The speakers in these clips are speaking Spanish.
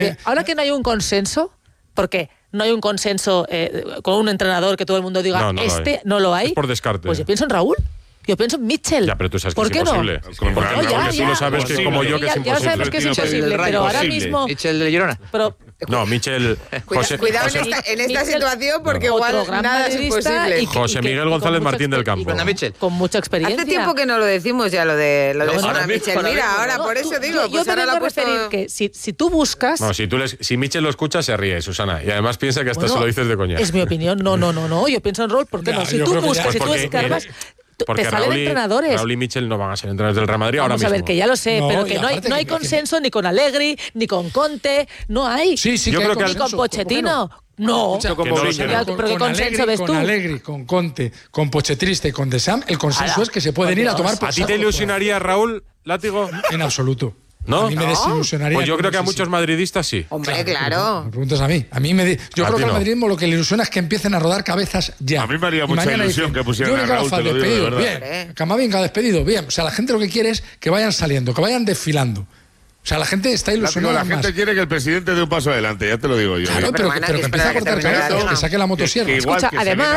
ahora que no hay un consenso, porque no hay un consenso con un entrenador que todo el mundo diga, no lo hay. Es por descarte. Pues yo pienso en Raúl. Yo pienso en Mitchell. Ya, pero tú sabes que ¿Por es imposible. ¿Por qué no? Tú lo sabes que como yo que es imposible. Ya sabemos que es imposible, pero ahora mismo... Mitchell de Girona. No, Mitchell... Cuidado en esta situación porque igual nada es imposible. José Miguel González Martín del Campo. Con mucha experiencia. Hace tiempo que no lo decimos ya, lo de Susana Mitchell. Mira, ahora por eso digo, yo te vengo a referir que si tú buscas... No, si Mitchell lo escucha, se ríe, Susana. Y además piensa que hasta se lo dices de coña. Es mi opinión. No. Yo pienso en Raúl, ¿por qué no? Si tú buscas, si tú escarbas... Porque te salen entrenadores. Raúl y Mitchell no van a ser entrenadores del Real Madrid ahora mismo. Vamos a ver, que ya lo sé, pero que no hay consenso ni con Allegri, ni con Conte, no hay. Sí, yo creo que ni con Pochettino. No. ¿Pero qué consenso ves tú? Con Allegri, con Conte, con Pochettino y con Deschamps, el consenso es que se pueden ir a tomar por ¿A ti te ilusionaría Raúl Látigo? En absoluto. ¿No? A mí me desilusionaría. Pues yo creo que a muchos madridistas sí. Hombre, claro. Me preguntas a mí. Yo creo que al madridismo lo que le ilusiona es que empiecen a rodar cabezas ya. A mí me haría mucha ilusión que pusieran a Raúl, te lo digo de verdad. Bien, Camavinga despedido, bien. O sea, la gente lo que quiere es que vayan saliendo, que vayan desfilando. O sea, la gente está ilusionada. La gente quiere que el presidente dé un paso adelante, ya te lo digo yo. Claro, pero que empiece a cortar cabezas, que saque la motosierra. Escucha,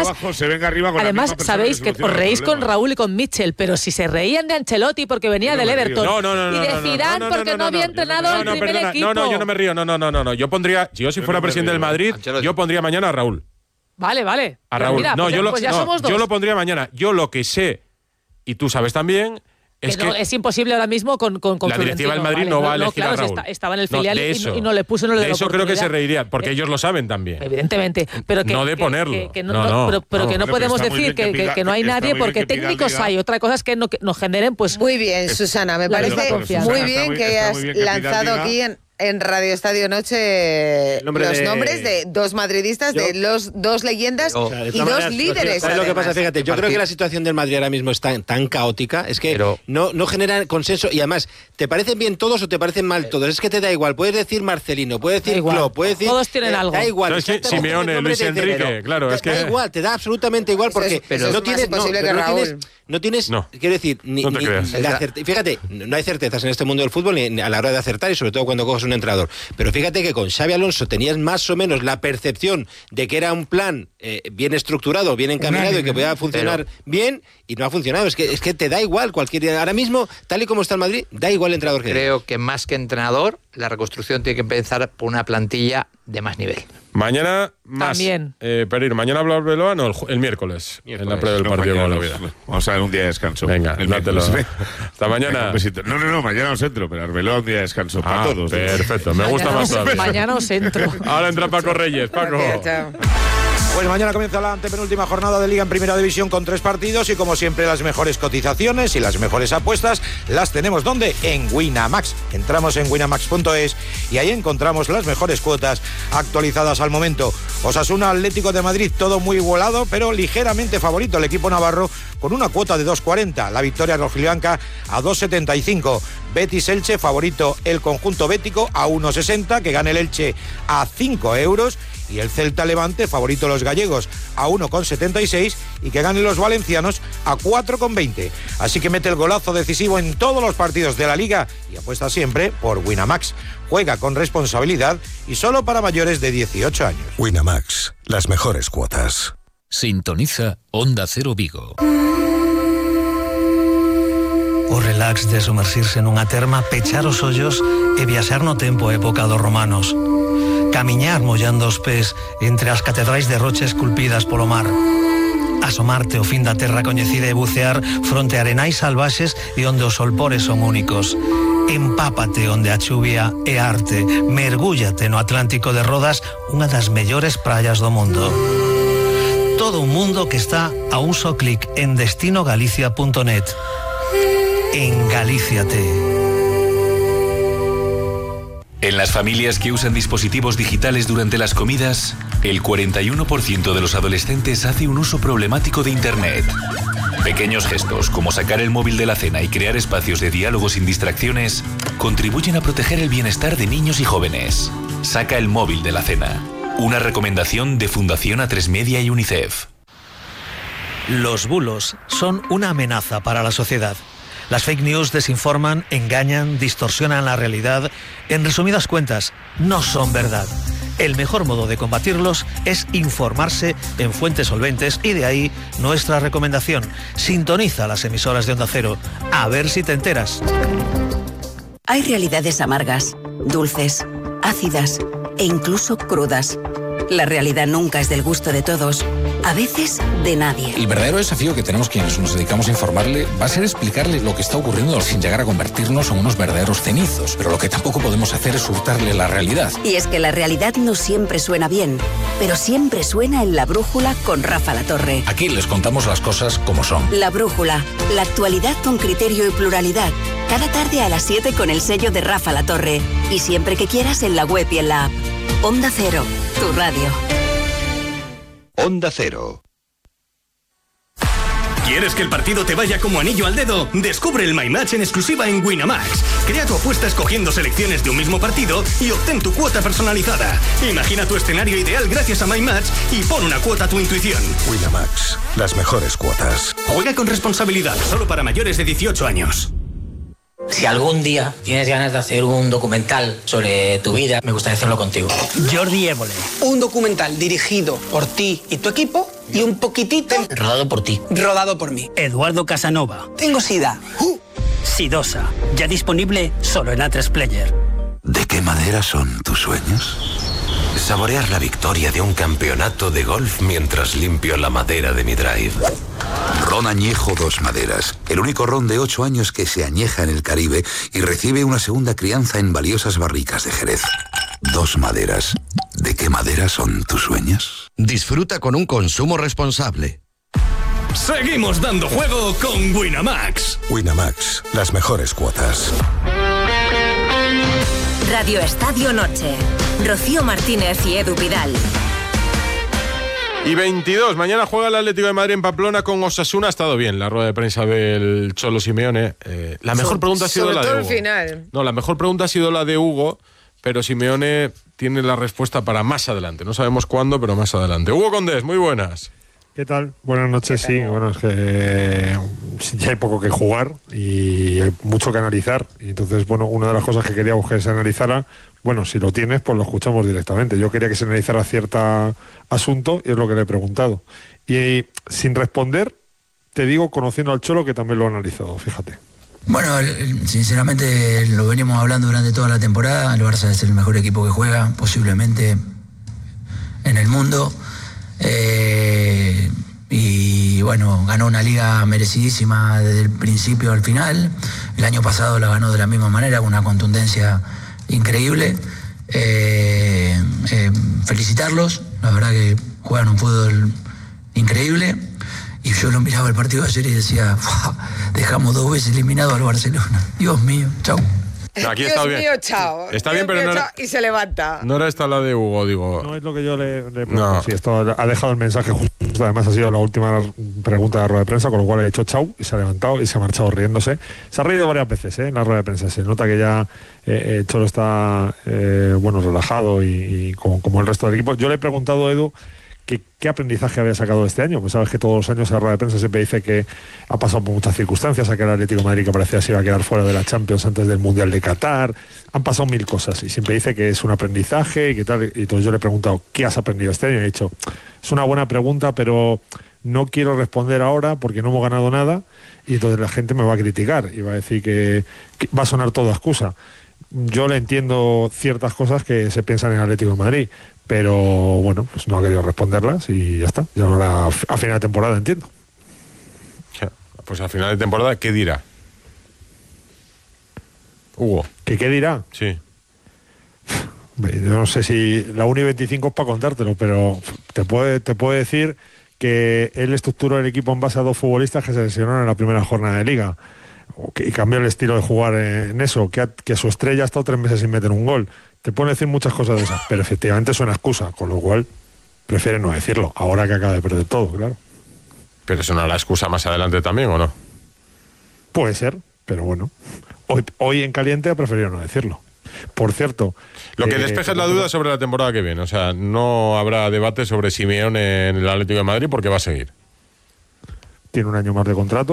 además, sabéis que os reís con Raúl y con Mitchell, pero si se reían de Ancelotti porque venía del Everton y de Zidane porque no había entrenado el primer equipo. No, yo no me río. No. Yo si fuera presidente del Madrid, yo pondría mañana a Raúl. Vale. A Raúl. Mira, pues ya somos dos. Yo lo pondría mañana. Yo lo que sé, y tú sabes también... Es imposible ahora mismo con la directiva del Madrid no va a elegir a Raúl. Estaba en el filial y no le puso, no le dio eso creo que se reiría, porque ellos lo saben también. Evidentemente, pero que no de ponerlo. Pero que no podemos decir que no hay nadie porque técnicos hay. Otra cosa es que nos generen pues. Muy bien, Susana, me parece muy bien que hayas lanzado aquí en Radio Estadio Noche los nombres de dos madridistas, de los dos leyendas y dos líderes. ¿Sabes lo que pasa? Fíjate, yo creo que la situación del Madrid ahora mismo es tan caótica, es que no genera consenso y además, ¿te parecen bien todos o te parecen mal todos? Es que te da igual, puedes decir Marcelino, puedes decir Klopp, puedes decir... Todos tienen algo. Da igual. Es que Simeone, Luis Enrique, claro, es que... Da igual, te da absolutamente igual porque no tienes, quiero decir, fíjate, no hay certezas en este mundo del fútbol ni a la hora de acertar y sobre todo cuando coges un entrenador. Pero fíjate que con Xabi Alonso tenías más o menos la percepción de que era un plan bien estructurado, bien encaminado y que podía funcionar bien y no ha funcionado. Es que te da igual ahora mismo, tal y como está el Madrid, da igual el entrenador que creo que más que entrenador, la reconstrucción tiene que empezar por una plantilla de más nivel. Mañana más. También. Pero mañana habla Arbeloa, no, el miércoles. En la previa del partido con la vida. Vamos a ver un día de descanso. Venga, dátelo. Hasta mañana. No, mañana os entro, pero Arbeloa un día de descanso para todos. Perfecto, me gusta más todavía. Mañana os entro. Ahora entra Paco Reyes. Paco. Chao. Pues mañana comienza la antepenúltima jornada de Liga en Primera División con 3 partidos y como siempre las mejores cotizaciones y las mejores apuestas las tenemos ¿dónde? En Winamax. Entramos en winamax.es y ahí encontramos las mejores cuotas actualizadas al momento. Osasuna Atlético de Madrid, todo muy igualado, pero ligeramente favorito el equipo navarro con una cuota de 2,40. La victoria rojiblanca a 2,75. Betis Elche, favorito el conjunto bético a 1,60, que gane el Elche a 5 euros. Y el Celta Levante, favorito los gallegos, a 1,76 y que ganen los valencianos a 4,20. Así que mete el golazo decisivo en todos los partidos de la Liga y apuesta siempre por Winamax. Juega con responsabilidad y solo para mayores de 18 años. Winamax, las mejores cuotas. Sintoniza Onda Cero Vigo. O relax de sumerxirse nunha terma, pechar os ollos e viaxar no tempo a época dos romanos. Camiñar mollando os pés entre as catedrais de rocha esculpidas polo mar. Asomarte ao fin da terra coñecida e bucear fronte a arenais salvaxes e onde os solpores son únicos. Empápate onde a chuvia é arte. Mergúllate no Atlántico de Rodas, unha das mellores praias do mundo. Todo un mundo que está a un só clic en destinogalicia.net. Engalíciate. En las familias que usan dispositivos digitales durante las comidas, el 41% de los adolescentes hace un uso problemático de Internet. Pequeños gestos como sacar el móvil de la cena y crear espacios de diálogo sin distracciones contribuyen a proteger el bienestar de niños y jóvenes. Saca el móvil de la cena. Una recomendación de Fundación A3 Media y UNICEF. Los bulos son una amenaza para la sociedad. Las fake news desinforman, engañan, distorsionan la realidad. En resumidas cuentas, no son verdad. El mejor modo de combatirlos es informarse en fuentes solventes y de ahí nuestra recomendación. Sintoniza las emisoras de Onda Cero. A ver si te enteras. Hay realidades amargas, dulces, ácidas e incluso crudas. La realidad nunca es del gusto de todos, a veces de nadie. El verdadero desafío que tenemos quienes nos dedicamos a informarle va a ser explicarle lo que está ocurriendo sin llegar a convertirnos en unos verdaderos cenizos. Pero lo que tampoco podemos hacer es hurtarle la realidad. Y es que la realidad no siempre suena bien, pero siempre suena en La Brújula con Rafa Latorre. Aquí les contamos las cosas como son. La Brújula, la actualidad con criterio y pluralidad. Cada tarde a las 7 con el sello de Rafa Latorre. Y siempre que quieras en la web y en la app. Onda Cero, tu radio. Onda Cero. ¿Quieres que el partido te vaya como anillo al dedo? Descubre el My Match en exclusiva en Winamax. Crea tu apuesta escogiendo selecciones de un mismo partido y obtén tu cuota personalizada. Imagina tu escenario ideal gracias a My Match y pon una cuota a tu intuición. Winamax, las mejores cuotas. Juega con responsabilidad, solo para mayores de 18 años. Si algún día tienes ganas de hacer un documental sobre tu vida, me gustaría hacerlo contigo. Jordi Évole. Un documental dirigido por ti y tu equipo y un poquitito... Rodado por ti. Rodado por mí. Eduardo Casanova. Tengo sida. Sidosa. Ya disponible solo en A3 Player. ¿De qué madera son tus sueños? Saborear la victoria de un campeonato de golf mientras limpio la madera de mi drive. Ron Añejo Dos Maderas, el único ron de 8 años que se añeja en el Caribe y recibe una segunda crianza en valiosas barricas de Jerez. Dos Maderas. ¿De qué madera son tus sueños? Disfruta con un consumo responsable. Seguimos dando juego con Winamax. Winamax, las mejores cuotas. Radio Estadio Noche. Rocío Martínez y Edu Pidal. Y 22, mañana juega el Atlético de Madrid en Pamplona con Osasuna. Ha estado bien la rueda de prensa del Cholo Simeone. La mejor pregunta ha sido la de Hugo. Final. No, la mejor pregunta ha sido la de Hugo, pero Simeone tiene la respuesta para más adelante. No sabemos cuándo, pero más adelante. Hugo Condés, muy buenas. ¿Qué tal? Buenas noches, sí. Bueno, es que ya hay poco que jugar y hay mucho que analizar. Y entonces, bueno, una de las cosas que quería que se analizara, bueno, si lo tienes, pues lo escuchamos directamente. Yo quería que se analizara cierto asunto y es lo que le he preguntado. Y sin responder, te digo, conociendo al Cholo, que también lo ha analizado, fíjate. Bueno, sinceramente lo venimos hablando durante toda la temporada. El Barça es el mejor equipo que juega, posiblemente en el mundo. Y bueno, ganó una liga merecidísima desde el principio al final. El año pasado la ganó de la misma manera, con una contundencia increíble. Felicitarlos, la verdad que juegan un fútbol increíble. Y yo lo miraba el partido de ayer y decía, dejamos 2 veces eliminado al Barcelona. Dios mío, chau. No, aquí Dios está bien. mío, chao. Está Dios bien, pero mío, no era, chao, y se levanta. No era esta la de Hugo, digo. No es lo que yo le pregunto. Sí, esto ha dejado el mensaje justo. Además ha sido la última pregunta de la rueda de prensa, con lo cual ha dicho chau y se ha levantado y se ha marchado riéndose. Se ha reído varias veces en la rueda de prensa. Se nota que ya Cholo está relajado y como el resto del equipo. Yo le he preguntado a Edu ¿qué aprendizaje había sacado este año? Pues sabes que todos los años en la rueda de prensa siempre dice que ha pasado por muchas circunstancias, a que el Atlético de Madrid, que parecía se iba a quedar fuera de la Champions antes del Mundial de Qatar. Han pasado 1000 cosas y siempre dice que es un aprendizaje y que tal. Y entonces yo le he preguntado, ¿qué has aprendido este año? Y he dicho, es una buena pregunta, pero no quiero responder ahora porque no hemos ganado nada y entonces la gente me va a criticar y va a decir que va a sonar toda excusa. Yo le entiendo ciertas cosas que se piensan en el Atlético de Madrid, pero bueno, pues no ha querido responderlas y ya está. Ya ahora a final de temporada entiendo. Pues a final de temporada, ¿qué dirá? Hugo. ¿Qué dirá? Sí. Yo no sé si la 1:25 es para contártelo, pero te puedo decir que él estructuró el equipo en base a 2 futbolistas que se lesionaron en la primera jornada de Liga. Y cambió el estilo de jugar en eso, que su estrella ha estado 3 meses sin meter un gol. Te pueden decir muchas cosas de esas, pero efectivamente es una excusa, con lo cual prefiere no decirlo, ahora que acaba de perder todo, claro. ¿Pero eso no es la excusa más adelante también, o no? Puede ser, pero bueno, hoy en caliente ha preferido no decirlo. Por cierto... Lo que despeja es la duda sobre la temporada que viene, o sea, no habrá debate sobre Simeone en el Atlético de Madrid porque va a seguir. Tiene un año más de contrato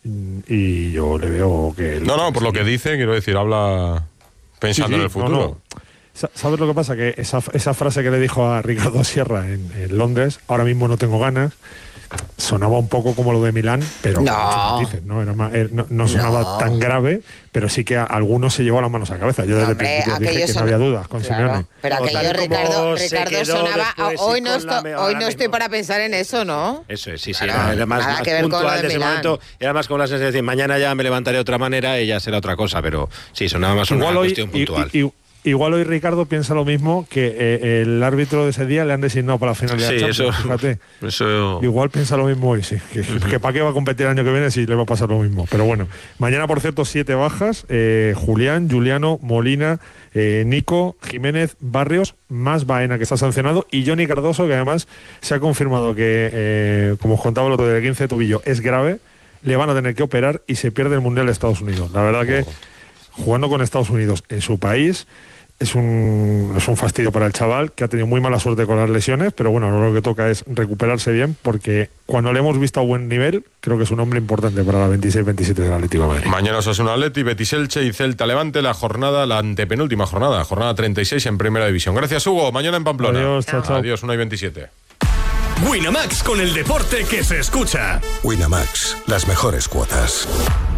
y yo le veo que... No, por lo que dice, quiero decir, habla pensando en el futuro. No. ¿Sabes lo que pasa? Que esa frase que le dijo a Ricardo Sierra en Londres, ahora mismo no tengo ganas, sonaba un poco como lo de Milán, pero no sonaba tan grave, pero sí que a algunos se llevó las manos a la cabeza. Yo desde el principio dije que no había dudas con Simeone. Pero aquello Ricardo sonaba, hoy no estoy para pensar en eso, ¿no? Eso es, sí, era más puntual de ese momento, era más como la sensación de decir, mañana ya me levantaré de otra manera y ya será otra cosa, pero sí, sonaba más una cuestión puntual. Igual hoy Ricardo piensa lo mismo, que el árbitro de ese día le han designado para la final de la Champions. Fíjate. Igual piensa lo mismo hoy, sí. Que para qué va a competir el año que viene si le va a pasar lo mismo. Pero bueno, mañana, por cierto, 7 bajas. Julián, Juliano, Molina, Nico, Jiménez, Barrios, más Baena, que está sancionado, y Johnny Cardoso, que además se ha confirmado que, como os contaba el otro día, el 15 de tobillo es grave, le van a tener que operar y se pierde el Mundial de Estados Unidos. La verdad que jugando con Estados Unidos en su país es un fastidio para el chaval, que ha tenido muy mala suerte con las lesiones, pero bueno, lo que toca es recuperarse bien, porque cuando le hemos visto a buen nivel, creo que es un hombre importante para la 26-27 del Atlético de Madrid. Mañana Osasuna Atleti, Betis Elche y Celta Levante, la antepenúltima jornada 36 en Primera División. Gracias, Hugo. Mañana en Pamplona. Adiós, chao. Adiós, 1:27. Winamax, con el deporte que se escucha. Winamax, las mejores cuotas.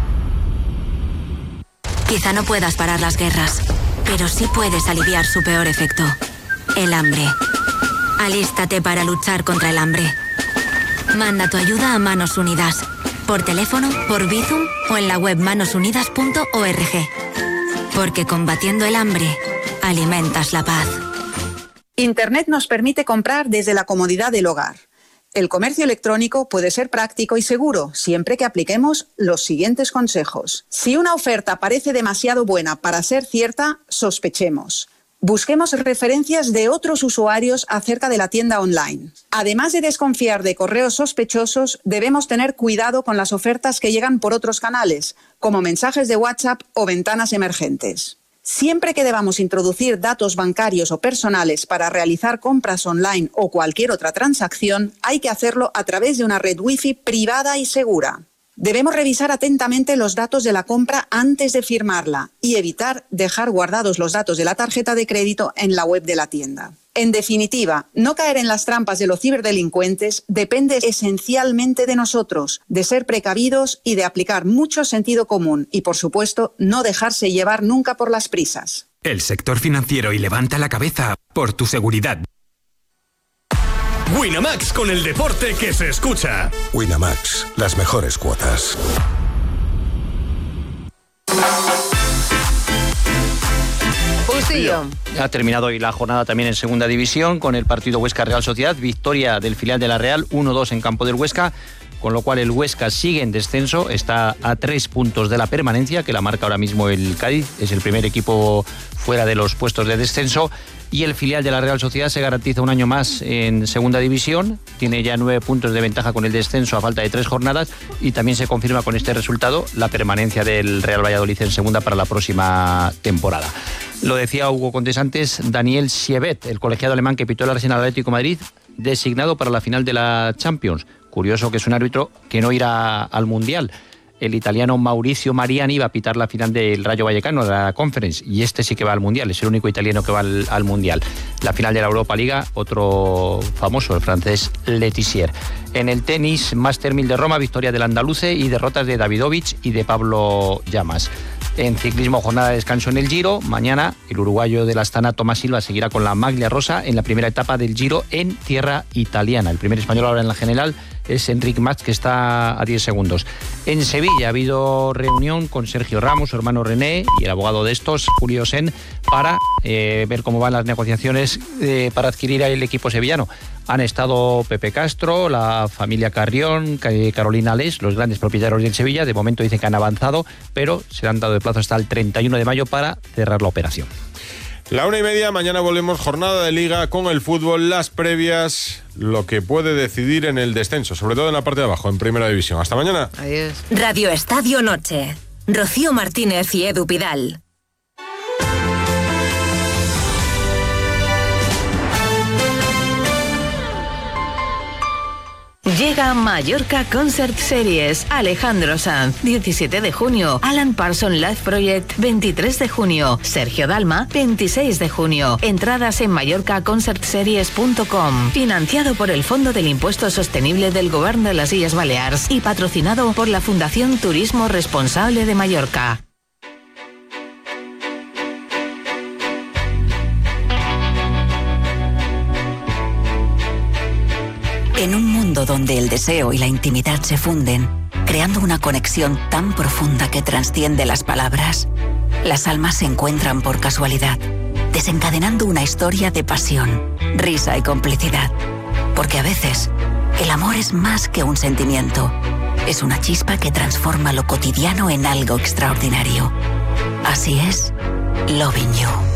Quizá no puedas parar las guerras, pero sí puedes aliviar su peor efecto, el hambre. Alístate para luchar contra el hambre. Manda tu ayuda a Manos Unidas, por teléfono, por Bizum o en la web manosunidas.org. Porque combatiendo el hambre, alimentas la paz. Internet nos permite comprar desde la comodidad del hogar. El comercio electrónico puede ser práctico y seguro, siempre que apliquemos los siguientes consejos. Si una oferta parece demasiado buena para ser cierta, sospechemos. Busquemos referencias de otros usuarios acerca de la tienda online. Además de desconfiar de correos sospechosos, debemos tener cuidado con las ofertas que llegan por otros canales, como mensajes de WhatsApp o ventanas emergentes. Siempre que debamos introducir datos bancarios o personales para realizar compras online o cualquier otra transacción, hay que hacerlo a través de una red Wi-Fi privada y segura. Debemos revisar atentamente los datos de la compra antes de firmarla y evitar dejar guardados los datos de la tarjeta de crédito en la web de la tienda. En definitiva, no caer en las trampas de los ciberdelincuentes depende esencialmente de nosotros, de ser precavidos y de aplicar mucho sentido común y, por supuesto, no dejarse llevar nunca por las prisas. El sector financiero y levanta la cabeza por tu seguridad. Winamax, con el deporte que se escucha. Winamax, las mejores cuotas. Ha terminado hoy la jornada también en Segunda División con el partido Huesca-Real Sociedad, victoria del filial de la Real, 1-2 en campo del Huesca, con lo cual el Huesca sigue en descenso, está a 3 puntos de la permanencia, que la marca ahora mismo el Cádiz, es el primer equipo fuera de los puestos de descenso, y el filial de la Real Sociedad se garantiza un año más en Segunda División, tiene ya 9 puntos de ventaja con el descenso a falta de 3 jornadas, y también se confirma con este resultado la permanencia del Real Valladolid en Segunda para la próxima temporada. Lo decía Hugo Condés antes, Daniel Sievet, el colegiado alemán que pitó el Arsenal Atlético de Madrid, designado para la final de la Champions. Curioso que es un árbitro que no irá al Mundial. El italiano Mauricio Mariani iba a pitar la final del Rayo Vallecano, de la Conference, y este sí que va al Mundial, es el único italiano que va al Mundial. La final de la Europa Liga, otro famoso, el francés Letizier. En el tenis, Master 1000 de Roma, victoria del andaluce y derrotas de Davidovich y de Pablo Llamas. En ciclismo, jornada de descanso en el Giro. Mañana, el uruguayo de la Astana, Tomás Silva, seguirá con la maglia rosa en la primera etapa del Giro en tierra italiana. El primer español ahora en la general es Enric Mas, que está a 10 segundos. En Sevilla ha habido reunión con Sergio Ramos, su hermano René, y el abogado de estos, Julio Sen, para ver cómo van las negociaciones para adquirir el equipo sevillano. Han estado Pepe Castro, la familia Carrión, Carolina Les, los grandes propietarios del Sevilla. De momento dicen que han avanzado, pero se han dado de plazo hasta el 31 de mayo para cerrar la operación. 1:30, mañana volvemos, jornada de Liga con el fútbol, las previas, lo que puede decidir en el descenso, sobre todo en la parte de abajo, en Primera División. Hasta mañana. Adiós. Radio Estadio Noche. Rocío Martínez y Edu Pidal. Llega Mallorca Concert Series. Alejandro Sanz, 17 de junio. Alan Parsons Live Project, 23 de junio. Sergio Dalma, 26 de junio. Entradas en mallorcaconcertseries.com. Financiado por el Fondo del Impuesto Sostenible del Gobierno de las Illes Baleares y patrocinado por la Fundación Turismo Responsable de Mallorca. En un mundo donde el deseo y la intimidad se funden, creando una conexión tan profunda que trasciende las palabras, las almas se encuentran por casualidad, desencadenando una historia de pasión, risa y complicidad. Porque a veces, el amor es más que un sentimiento. Es una chispa que transforma lo cotidiano en algo extraordinario. Así es, Loving You.